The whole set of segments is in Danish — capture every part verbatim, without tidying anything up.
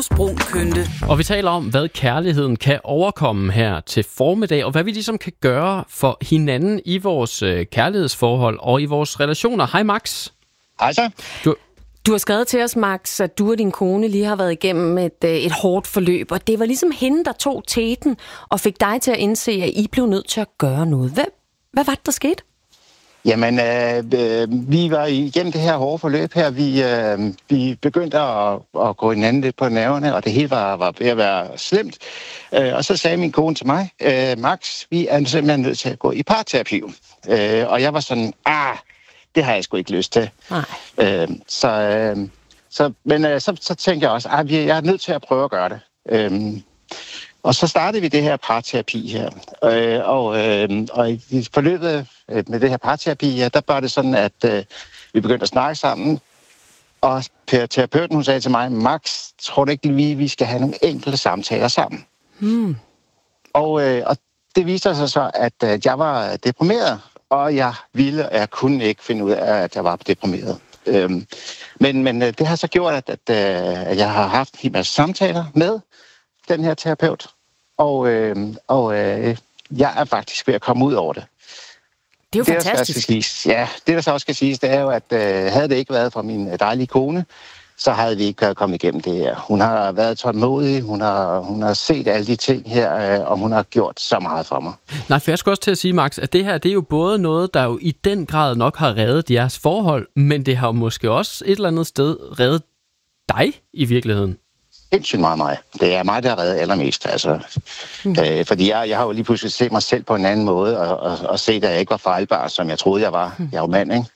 Sprogkynde. Og vi taler om, hvad kærligheden kan overkomme her til formiddag, og hvad vi ligesom kan gøre for hinanden i vores øh, kærlighedsforhold og i vores relationer. Hej Max. Hej så. Du, du har skrevet til os, Max, at du og din kone lige har været igennem et, øh, et hårdt forløb, og det var ligesom hende, der tog teten og fik dig til at indse, at I blev nødt til at gøre noget. Hvad, hvad var det, der skete? Jamen, øh, øh, vi var igennem det her hårde forløb her. Vi, øh, vi begyndte at, at gå hinanden lidt på nerverne, og det hele var, var ved at være slemt. Øh, og så sagde min kone til mig, øh, Max, vi er simpelthen nødt til at gå i parterapi. Øh, og jeg var sådan, ah, det har jeg sgu ikke lyst til. Nej. Øh, så, øh, så, men øh, så, så tænkte jeg også, at jeg er nødt til at prøve at gøre det. Øh, Og så startede vi det her parterapi her. Øh, og, øh, og i forløbet med det her parterapi, ja, der var det sådan, at øh, vi begyndte at snakke sammen. Og terapeuten, hun sagde til mig, Max, tror du ikke, vi, vi skal have nogle enkelte samtaler sammen? Hmm. Og, øh, og det viste sig så, at øh, jeg var deprimeret, og jeg ville, og jeg kunne ikke finde ud af, at jeg var deprimeret. Øhm, men men øh, det har så gjort, at, at, at jeg har haft en hel masse samtaler med den her terapeut, og, øh, og øh, jeg er faktisk ved at komme ud over det. Det er jo det, fantastisk. Siges, ja, det der så også skal siges, det er jo, at øh, havde det ikke været for min dejlige kone, så havde vi ikke kommet igennem det her. Hun har været tålmodig, hun har, hun har set alle de ting her, øh, og hun har gjort så meget for mig. Nej, for jeg skal også til at sige, Max, at det her, det er jo både noget, der jo i den grad nok har reddet jeres forhold, men det har jo måske også et eller andet sted reddet dig i virkeligheden. Sindssygt meget mig. Det er mig, der har reddet allermest. Altså. Mm. Øh, fordi jeg, jeg har jo lige pludselig set mig selv på en anden måde, og, og, og set, at jeg ikke var fejlbar, som jeg troede, jeg var. Jeg er jo mand, ikke?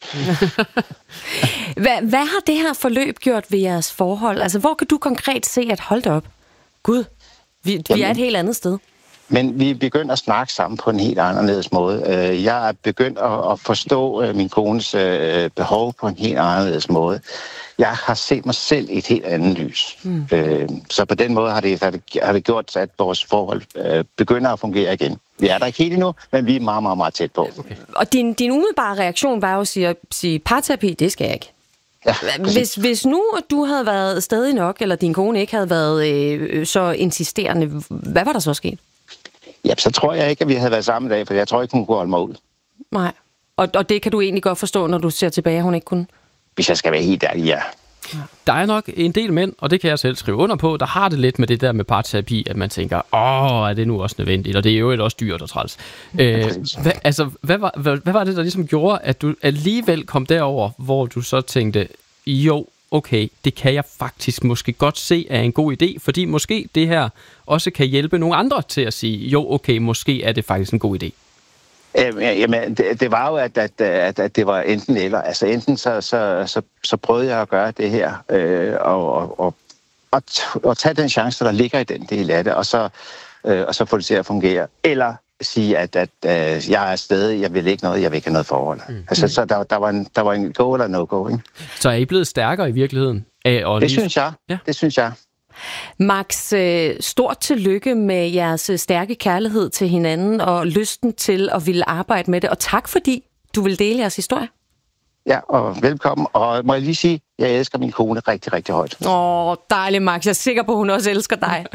hvad, hvad har det her forløb gjort ved jeres forhold? Altså, hvor kan du konkret se, at hold da op? Gud, vi, vi er et helt andet sted. Men vi er begyndt at snakke sammen på en helt anderledes måde. Jeg er begyndt at forstå min kones behov på en helt anderledes måde. Jeg har set mig selv i et helt andet lys. Mm. Så på den måde har det, har det gjort, at vores forhold begynder at fungere igen. Vi er der ikke helt endnu, men vi er meget, meget, meget tæt på. Okay. Og din, din umiddelbare reaktion var jo at sige, sige parterapi, det skal jeg ikke. Ja, hvis, hvis nu du havde været stadig nok, eller din kone ikke havde været øh, så insisterende, hvad var der så sket? Ja, så tror jeg ikke, at vi havde været sammen i dag, for jeg tror ikke, hun kunne holde mig ud. Nej, og, og det kan du egentlig godt forstå, når du ser tilbage, at hun ikke kunne? Hvis jeg skal være helt ærlig, ja. Der er nok en del mænd, og det kan jeg selv skrive under på, der har det lidt med det der med parterapi, at man tænker, åh, er det nu også nødvendigt? Og det er jo også dyrt og træls. Øh, hvad, altså, hvad var, hvad, hvad var det, der ligesom gjorde, at du alligevel kom derover, hvor du så tænkte, jo, okay, det kan jeg faktisk måske godt se er en god idé, fordi måske det her også kan hjælpe nogle andre til at sige, jo, okay, måske er det faktisk en god idé. Jamen, det, det var jo, at, at, at, at det var enten eller. Altså enten så, så, så, så prøvede jeg at gøre det her, øh, og, og, og, og, og tage den chance, der ligger i den del af det, og så, øh, og så få det til at fungere. Eller sige, at, at øh, jeg er stadig, jeg vil ikke noget, jeg vil ikke have noget forhold. Mm. Altså, så der, der, var en, der var en go eller no-go, ikke? Så er I blevet stærkere i virkeligheden? Af at det lige... synes jeg. Ja. Det synes jeg. Max, stort tillykke med jeres stærke kærlighed til hinanden og lysten til at ville arbejde med det. Og tak, fordi du vil dele jeres historie. Ja, og velkommen. Og må jeg lige sige, jeg elsker min kone rigtig, rigtig højt. Åh, dejligt, Max. Jeg er sikker på, at hun også elsker dig.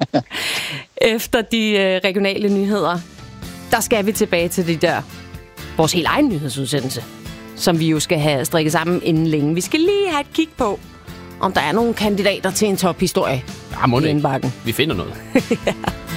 Efter de regionale nyheder, der skal vi tilbage til de der, vores helt egen nyhedsudsendelse, som vi jo skal have strikket sammen inden længe. Vi skal lige have et kig på, om der er nogle kandidater til en tophistorie ja, må i indbakken. Vi finder noget. Ja.